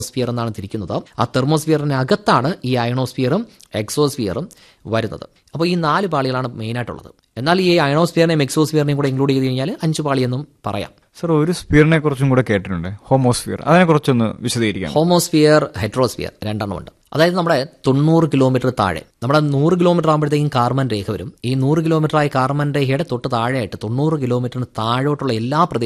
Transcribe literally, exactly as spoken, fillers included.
Sphere എന്നാണ് തിരിക്കുന്നത്. ആ തെർമോസ്ഫിയറിന് അകത്താണ് ഈ അയണോസ്ഫിയറും എക്സോസ്ഫിയറും വരുന്നത്. അപ്പോൾ ഈ നാല് പാളികളാണ് മെയിനായിട്ടുള്ളത്. എന്നാൽ ഈ അയണോസ്ഫിയറിനെയും എക്സോസ്ഫിയറിനെയും കൂടെ ഇൻക്ലൂഡ് ചെയ്ത് കഴിഞ്ഞാൽ അഞ്ച് പാളിയെന്നും പറയാം. സർ, ഒരു സ്ഫിയറിനെ കുറിച്ചും കൂടെ കേട്ടിട്ടുണ്ട്, ഹോമോസ്ഫിയർ. അതിനെ കുറിച്ചൊന്ന് വിശദീകരിക്കാം. Homosphere, heterosphere രണ്ടെണ്ണമുണ്ട്. അതായത് നമ്മുടെ തൊണ്ണൂറ് കിലോമീറ്റർ താഴെ, നമ്മുടെ നൂറ് കിലോമീറ്റർ ആകുമ്പോഴത്തേക്കും കാർമൻ രേഖ വരും. ഈ നൂറ് കിലോമീറ്റർ ആയി കാർമൻ രേഖയുടെ തൊട്ട് താഴെയായിട്ട് തൊണ്ണൂറ് കിലോമീറ്ററിന് താഴോട്ടുള്ള എല്ലാ പ്രദേശവും